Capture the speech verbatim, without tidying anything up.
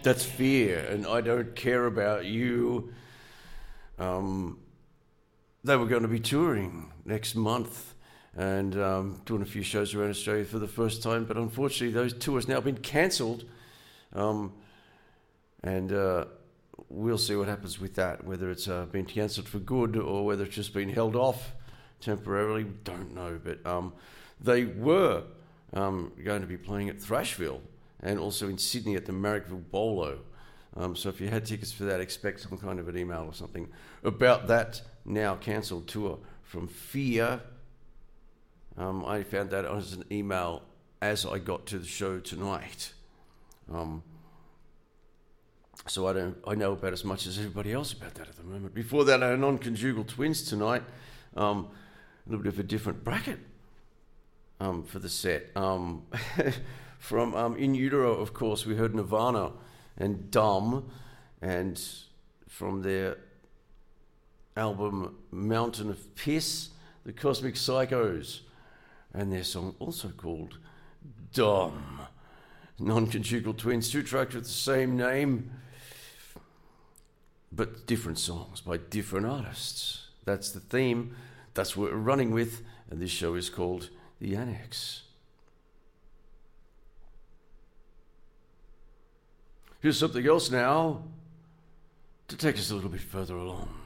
That's Fear, and I Don't Care About You. Um, they were going to be touring next month and um, doing a few shows around Australia for the first time, but unfortunately those tours now been cancelled. Um, and uh, we'll see what happens with that, whether it's uh, been cancelled for good or whether it's just been held off temporarily. Don't know, but um, they were um, going to be playing at Thrashville and also in Sydney at the Marrickville Bolo. Um, so if you had tickets for that, expect some kind of an email or something about that now cancelled tour from Fear. Um, I found that as an email as I got to the show tonight. Um, so I don't, I know about as much as everybody else about that at the moment. Before that, I had Non-Conjugal Twins tonight. Um, a little bit of a different bracket um, for the set. Um, from um, In Utero, of course, we heard Nirvana and Dumb, and from their album Mountain of Piss, the Cosmic Psychos, and their song also called Dumb. Non-Conjugal Twins, two tracks with the same name, but different songs by different artists. That's the theme, that's what we're running with, and this show is called The Annex. Here's something else now to take us a little bit further along.